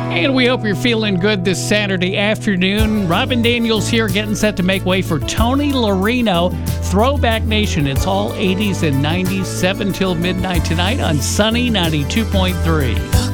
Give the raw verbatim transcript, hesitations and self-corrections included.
And we hope you're feeling good this Saturday afternoon. Robin Daniels here, getting set to make way for Tony Larino. Throwback Nation. It's all eighties and nineties, seven till midnight tonight on Sunny ninety-two point three.